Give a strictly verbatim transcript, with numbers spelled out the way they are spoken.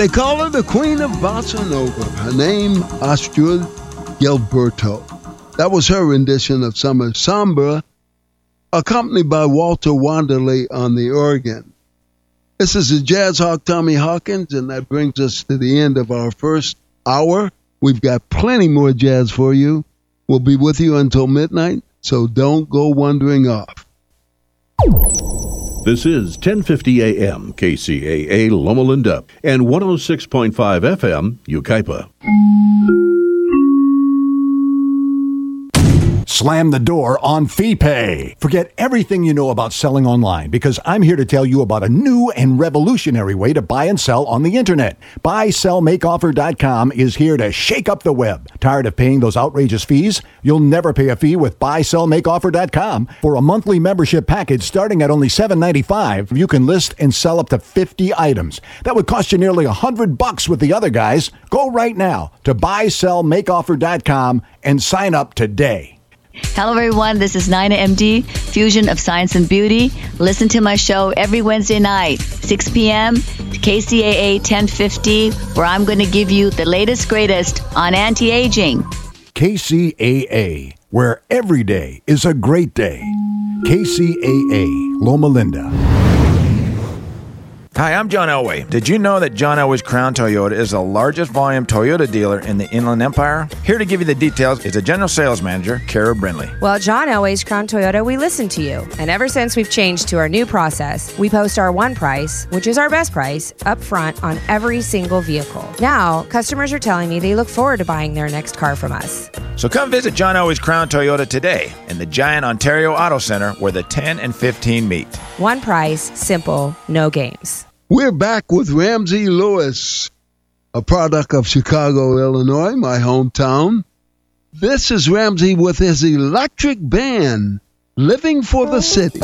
They call her the Queen of Bossa Nova. Her name, Astrid Gilberto. That was her rendition of Summer Samba, accompanied by Walter Wanderley on the organ. This is the Jazz Hawk Tommy Hawkins, and that brings us to the end of our first hour. We've got plenty more jazz for you. We'll be with you until midnight, so don't go wandering off. This is ten fifty A M K C A A Loma Linda and one oh six point five F M Yucaipa. Slam the door on FeePay. Forget everything you know about selling online, because I'm here to tell you about a new and revolutionary way to buy and sell on the internet. buy sell make offer dot com is here to shake up the web. Tired of paying those outrageous fees? You'll never pay a fee with buy sell make offer dot com. For a monthly membership package starting at only seven dollars and ninety-five cents, you can list and sell up to fifty items. That would cost you nearly one hundred bucks with the other guys. Go right now to buy sell make offer dot com and sign up today. Hello, everyone. This is Nina M D, Fusion of Science and Beauty. Listen to my show every Wednesday night, six p.m., K C A A ten fifty, where I'm going to give you the latest, greatest on anti-aging. K C A A, where every day is a great day. K C A A, Loma Linda. Hi, I'm John Elway. Did you know that John Elway's Crown Toyota is the largest volume Toyota dealer in the Inland Empire? Here to give you the details is the General Sales Manager, Kara Brindley. Well, John Elway's Crown Toyota, we listen to you. And ever since we've changed to our new process, we post our one price, which is our best price, up front on every single vehicle. Now, customers are telling me they look forward to buying their next car from us. So come visit John Elway's Crown Toyota today in the Giant Ontario Auto Center, where the ten and fifteen meet. One price, simple, no games. We're back with Ramsey Lewis, a product of Chicago, Illinois, my hometown. This is Ramsey with his electric band, Living for the City.